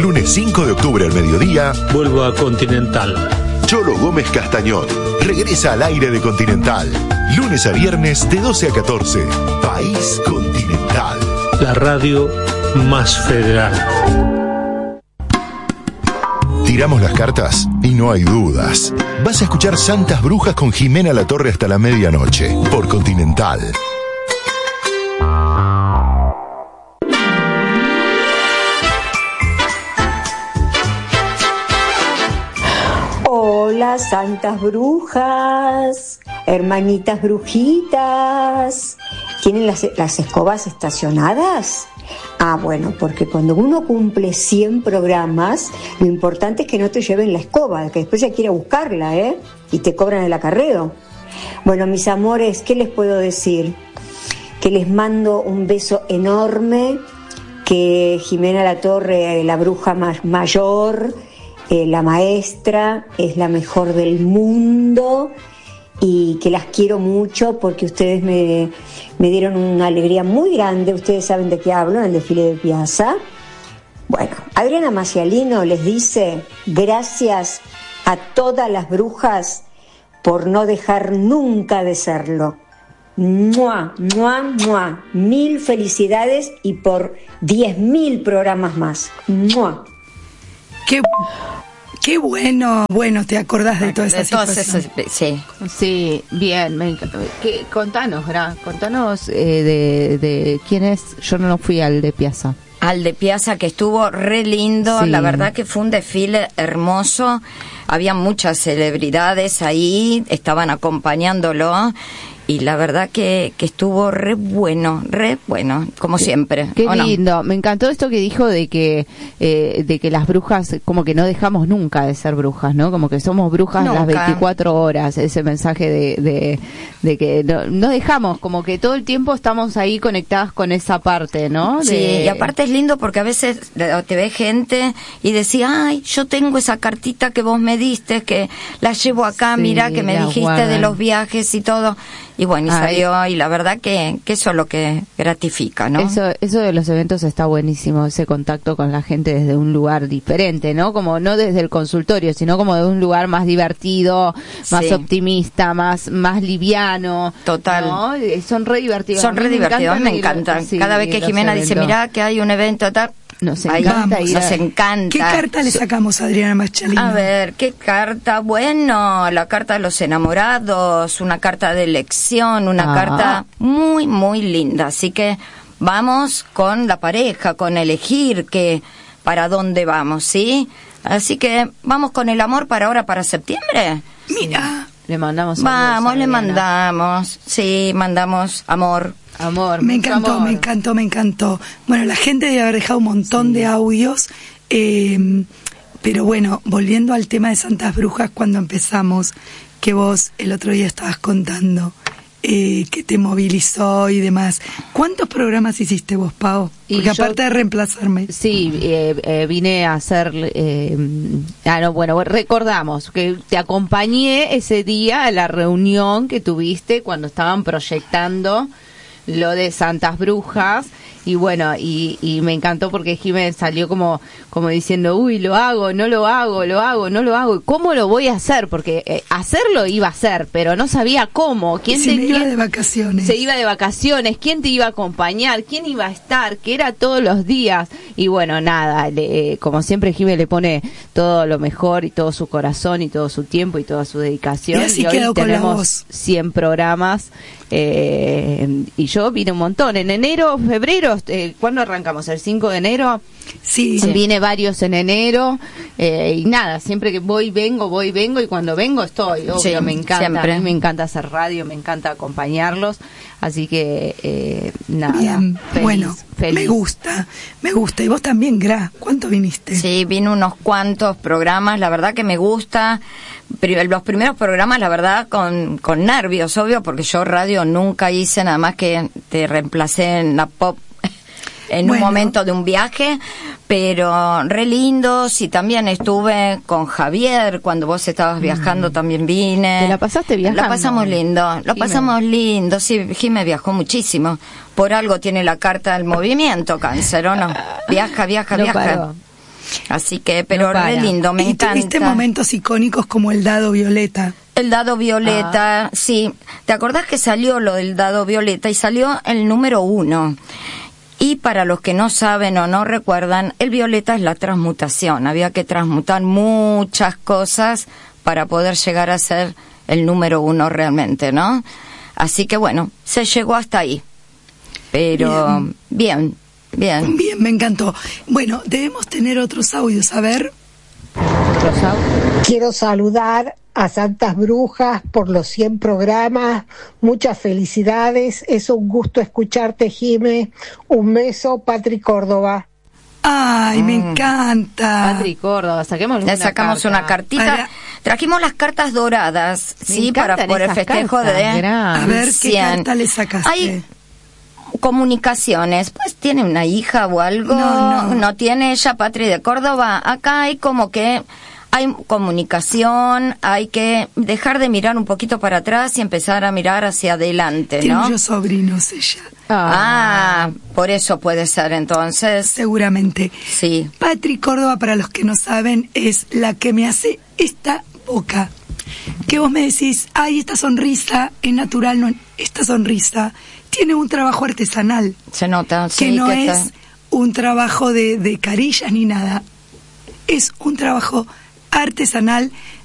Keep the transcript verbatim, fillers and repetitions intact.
Lunes cinco de octubre al mediodía, vuelvo a Continental. Cholo Gómez Castañón regresa al aire de Continental. Lunes a viernes de doce a catorce. País Continental. La radio más federal. Tiramos las cartas y no hay dudas. Vas a escuchar Santas Brujas con Jimena Latorre hasta la medianoche por Continental. Hola, santas brujas, hermanitas brujitas. ¿Tienen las, las escobas estacionadas? Ah, bueno, porque cuando uno cumple cien programas, lo importante es que no te lleven la escoba, que después hay que ir a buscarla, ¿eh? Y te cobran el acarreo. Bueno, mis amores, ¿qué les puedo decir? Que les mando un beso enorme, que Jimena Latorre, la bruja más mayor, eh, la maestra, es la mejor del mundo, y que las quiero mucho porque ustedes me, me dieron una alegría muy grande. Ustedes saben de qué hablo, en el desfile de Piazza. Bueno, Adriana Macialino les dice gracias a todas las brujas por no dejar nunca de serlo. ¡Mua, mua, mua! Mil felicidades y por diez mil programas más. ¡Mua! ¡Qué... Qué bueno, bueno, te acordás de todas esas situaciones. Sí, sí, bien. Me ¿Qué, contanos, Gra, contanos eh, de, de quién es. Yo no fui al de Piazza. Al de Piazza, que estuvo re lindo, sí. La verdad que fue un desfile hermoso. Había muchas celebridades ahí, estaban acompañándolo. Y la verdad que, que estuvo re bueno, re bueno, como siempre. Qué lindo, no? Me encantó esto que dijo de que eh, de que las brujas, como que no dejamos nunca de ser brujas, ¿no? Como que somos brujas nunca. Las veinticuatro horas, ese mensaje de, de, de que no, no dejamos, como que todo el tiempo estamos ahí conectadas con esa parte, ¿no? De... Sí, y aparte es lindo porque a veces te ve gente y decía, ay, yo tengo esa cartita que vos me diste, que la llevo acá, sí, mira, que me dijiste guardan. De los viajes y todo. Y bueno, y salió, y la verdad que, que eso es lo que gratifica, ¿no? Eso, eso de los eventos está buenísimo, ese contacto con la gente desde un lugar diferente, ¿no? Como no desde el consultorio, sino como de un lugar más divertido, más sí. optimista, más, más liviano. Total. ¿No? Son re divertidos. Son re divertidos, me encantan. Sí, cada vez que Jimena dice, mirá que hay un evento tal... Nos encanta, Vamos, nos encanta. ¿Qué carta le sacamos a Adriana Macialino? A ver, ¿qué carta? Bueno, la carta de los enamorados, una carta de elección, una ah. carta muy, muy linda. Así que vamos con la pareja, con elegir que para dónde vamos, ¿sí? Así que vamos con el amor para ahora, para septiembre. Mira. Le mandamos Vamos, le mandamos. Sí, mandamos amor. Amor, me encantó, amor. me encantó, me encantó. Bueno, la gente debe haber dejado un montón sí. de audios, eh, pero bueno, volviendo al tema de Santas Brujas, cuando empezamos, que vos el otro día estabas contando, eh, que te movilizó y demás. ¿Cuántos programas hiciste vos, Pau? Porque yo, aparte de reemplazarme. Sí, eh, eh, vine a hacer... Eh, ah, no, bueno, recordamos que te acompañé ese día a la reunión que tuviste cuando estaban proyectando lo de Santas Brujas, y bueno, y, y me encantó porque Jiménez salió como como diciendo, uy, lo hago, no lo hago, lo hago, no lo hago, ¿cómo lo voy a hacer? Porque eh, hacerlo iba a hacer, pero no sabía cómo. ¿Quién se te, iba quién, de vacaciones? Se iba de vacaciones, ¿quién te iba a acompañar? ¿Quién iba a estar? Que era todos los días. Y bueno, nada, le, eh, como siempre Jiménez le pone todo lo mejor y todo su corazón y todo su tiempo y toda su dedicación. Y así y hoy quedó con la voz. cien programas. Eh, y yo vine un montón en enero, febrero, eh, ¿cuándo arrancamos? ¿El cinco de enero? Sí, vine varios en enero, eh, y nada, siempre que voy vengo, voy vengo, y cuando vengo estoy, obvio, sí, me encanta, siempre. A mí me encanta hacer radio, me encanta acompañarlos, así que eh, nada. Bien, feliz, bueno, feliz. me gusta, me gusta. Y vos también, Gra, ¿cuánto viniste? Sí, vine unos cuantos programas, la verdad que me gusta. Los primeros programas, la verdad, con, con nervios, obvio, porque yo radio nunca hice, nada más que te reemplacé en la pop en bueno. un momento de un viaje, pero re lindos. Y también estuve con Javier cuando vos estabas viajando, mm. también vine. ¿Te la pasaste viajando? La pasamos lindo, lo Jimé. pasamos lindo, sí, Jimé viajó muchísimo. Por algo tiene la carta del movimiento, Cáncer, ¿o no? Viaja, viaja, no viaja. Paró. Así que, pero No para. re lindo, me y encanta. tuviste momentos icónicos como el dado violeta. El dado violeta, Ah. sí. ¿Te acordás que salió lo del dado violeta y salió el número uno? Y para los que no saben o no recuerdan, el violeta es la transmutación. Había que transmutar muchas cosas para poder llegar a ser el número uno realmente, ¿no? Así que bueno, se llegó hasta ahí. Pero bien, bien. Bien, me encantó. Bueno, debemos tener otros audios, a ver. Quiero saludar a Santas Brujas por los cien programas. Muchas felicidades. Es un gusto escucharte, Jime. Un beso, Patri Córdoba. Ay, me Mm. encanta. Patri Córdoba, saquemos Le sacamos una cartita. Para- Trajimos las cartas doradas, Me sí, para encantan por el esas festejo cartas, de gran. A ver, ¿qué cien. carta le sacaste? Hay comunicaciones, pues tiene una hija o algo, No, no. tiene ella, Patri de Córdoba. Acá hay como que hay comunicación, hay que dejar de mirar un poquito para atrás y empezar a mirar hacia adelante, Tiene ¿no? muchos sobrinos ella, Ah, por eso puede ser entonces. seguramente. Sí. Patri Córdoba, para los que no saben, es la que me hace esta boca. Que vos me decís, ay, esta sonrisa es natural, no, esta sonrisa tiene un trabajo artesanal, Se nota, que sí, no que es está- un trabajo de, de carillas ni nada, es un trabajo artesanal